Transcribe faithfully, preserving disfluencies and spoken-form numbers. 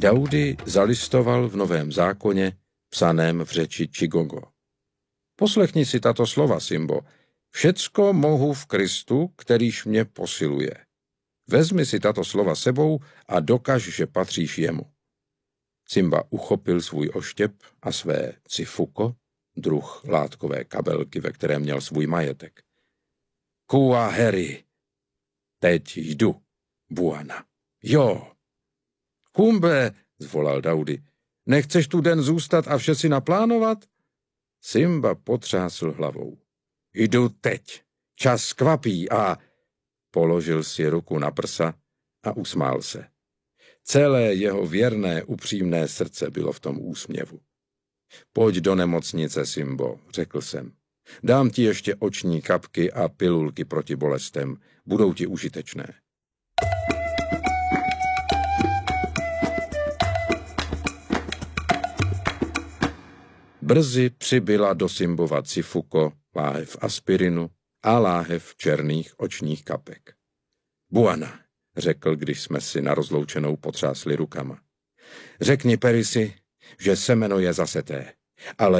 Daudy zalistoval v Novém zákoně, psaném v řeči Čigogo. Poslechni si tato slova, Simbo. Všecko mohu v Kristu, kterýž mě posiluje. Vezmi si tato slova sebou a dokaž, že patříš jemu. Simba uchopil svůj oštěp a své cifuko, druh látkové kabelky, ve které měl svůj majetek. Kua heri. Teď jdu, Buana. Jo. Kumbe, zvolal Daudy, nechceš tu den zůstat a vše si naplánovat? Simba potřásl hlavou. Jdu teď. Čas kvapí a... Položil si ruku na prsa a usmál se. Celé jeho věrné, upřímné srdce bylo v tom úsměvu. Pojď do nemocnice, Simbo, řekl jsem. Dám ti ještě oční kapky a pilulky proti bolestem. Budou ti užitečné. Brzy přibyla do Simbova cifuko láhev aspirinu a láhev černých očních kapek. Buana, řekl, když jsme si na rozloučenou potřásli rukama. Řekni Perisi, že semeno je zaseté, ale